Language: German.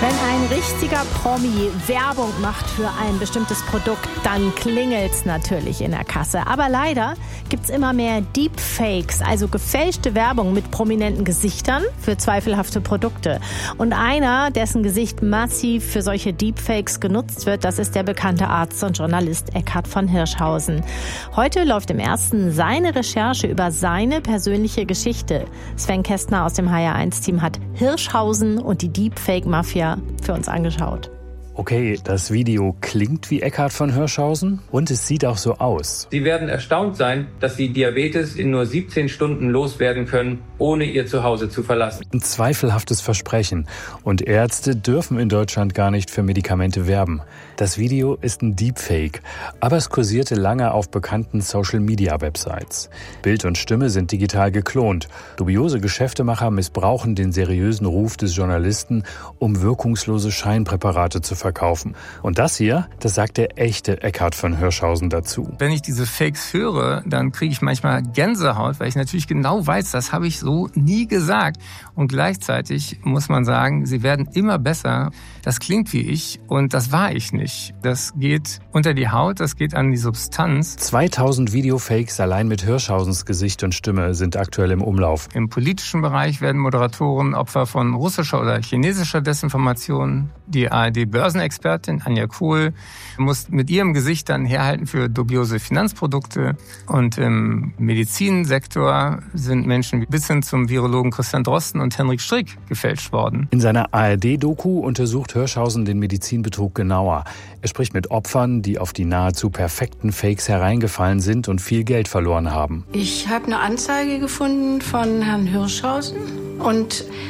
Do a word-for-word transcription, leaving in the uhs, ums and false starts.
Wenn ein richtiger Promi Werbung macht für ein bestimmtes Produkt, dann klingelt's natürlich in der Kasse. Aber leider gibt's immer mehr Deepfakes, also gefälschte Werbung mit prominenten Gesichtern für zweifelhafte Produkte. Und einer, dessen Gesicht massiv für solche Deepfakes genutzt wird, das ist der bekannte Arzt und Journalist Eckhard von Hirschhausen. Heute läuft im Ersten seine Recherche über seine persönliche Geschichte. Sven Kästner aus dem H R eins Team hat Hirschhausen und die Deepfake-Mafia für uns angeschaut. Okay, das Video klingt wie Eckhard von Hirschhausen und es sieht auch so aus. Sie werden erstaunt sein, dass Sie Diabetes in nur siebzehn Stunden loswerden können, ohne Ihr Zuhause zu verlassen. Ein zweifelhaftes Versprechen. Und Ärzte dürfen in Deutschland gar nicht für Medikamente werben. Das Video ist ein Deepfake, aber es kursierte lange auf bekannten Social-Media-Websites. Bild und Stimme sind digital geklont. Dubiose Geschäftemacher missbrauchen den seriösen Ruf des Journalisten, um wirkungslose Scheinpräparate zu verkaufen. Und das hier, das sagt der echte Eckhard von Hirschhausen dazu. Wenn ich diese Fakes höre, dann kriege ich manchmal Gänsehaut, weil ich natürlich genau weiß, das habe ich so nie gesagt. Und gleichzeitig muss man sagen, sie werden immer besser. Das klingt wie ich und das war ich nicht. Das geht unter die Haut, das geht an die Substanz. zweitausend Videofakes allein mit Hirschhausens Gesicht und Stimme sind aktuell im Umlauf. Im politischen Bereich werden Moderatoren Opfer von russischer oder chinesischer Desinformation. Die A R D-Börsenexpertin Anja Kohl muss mit ihrem Gesicht dann herhalten für dubiose Finanzprodukte. Und im Medizinsektor sind Menschen bis hin zum Virologen Christian Drosten und Henrik Strick gefälscht worden. In seiner A R D-Doku untersucht Hirschhausen den Medizinbetrug genauer. Er spricht mit Opfern, die auf die nahezu perfekten Fakes hereingefallen sind und viel Geld verloren haben. Ich habe eine Anzeige gefunden von Herrn Hirschhausen und